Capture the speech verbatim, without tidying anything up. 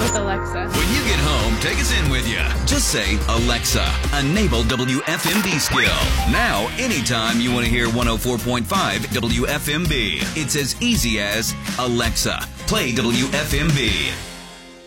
with Alexa. When you get home, take us in with you. Just say, Alexa, enable W F M B skill. Now, anytime you want to hear one oh four point five W F M B, it's as easy as Alexa, play W F M B.